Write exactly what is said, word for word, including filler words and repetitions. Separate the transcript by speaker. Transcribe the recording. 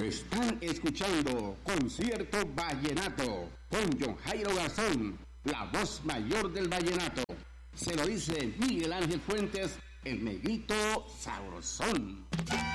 Speaker 1: Están escuchando Concierto Vallenato con John Jairo Garzón, la voz mayor del vallenato. Se lo dice Miguel Ángel Fuentes, el negrito sabrosón.